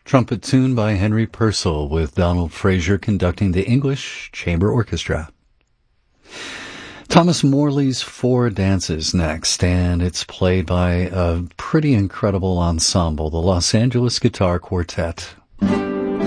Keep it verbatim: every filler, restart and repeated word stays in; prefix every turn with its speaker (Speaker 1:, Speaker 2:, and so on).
Speaker 1: trumpet tune by Henry Purcell with Donald Frazier conducting the English Chamber Orchestra. Thomas Morley's Four Dances next, and it's played by a pretty incredible ensemble, the Los Angeles Guitar Quartet,